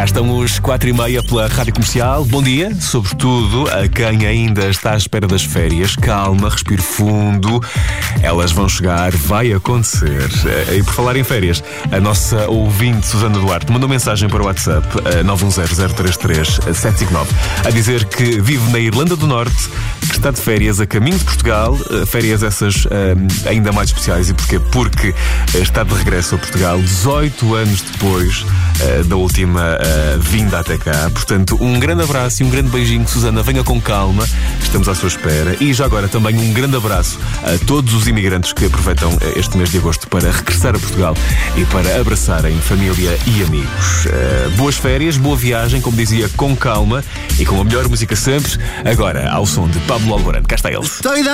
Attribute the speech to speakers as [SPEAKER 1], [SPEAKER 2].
[SPEAKER 1] Cá estão os 4h30 pela Rádio Comercial. Bom dia, sobretudo a quem ainda está à espera das férias. Calma, respire fundo. Elas vão chegar, vai acontecer. E por falar em férias, a nossa ouvinte Susana Duarte mandou mensagem para o WhatsApp 910-033-759 a dizer que vive na Irlanda do Norte, que está de férias a caminho de Portugal. Férias essas ainda mais especiais. E porquê? Porque está de regresso a Portugal 18 anos depois da última vinda até cá. Portanto, um grande abraço e um grande beijinho, Susana. Venha com calma, estamos à sua espera. E já agora também um grande abraço a todos os imigrantes que aproveitam este mês de agosto para regressar a Portugal e para abraçarem família e amigos. Boas férias, boa viagem, como dizia, com calma e com a melhor música sempre. Agora, ao som de Pablo Alborán. Cá está ele.